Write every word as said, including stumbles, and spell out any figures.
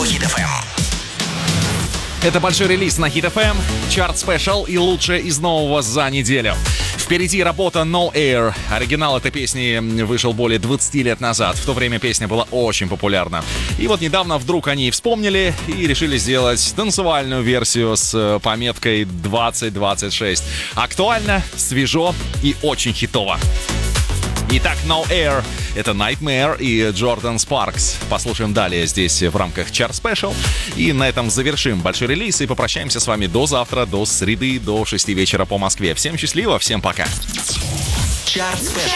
радио Хит эф эм. Это большой релиз на Hit эф эм, чарт спешл и лучшее из нового за неделю. Впереди работа No Air. Оригинал этой песни вышел более двадцати лет назад. В то время песня была очень популярна. И вот недавно вдруг они вспомнили и решили сделать танцевальную версию с пометкой двадцать двадцать шесть. Актуально, свежо и очень хитово. Итак, No Air — это Nightmare и Джордан Спаркс. Послушаем далее здесь в рамках Chart Special. И на этом завершим большой релиз и попрощаемся с вами до завтра, до среды, до шести вечера по Москве. Всем счастливо, всем пока. Chart Special.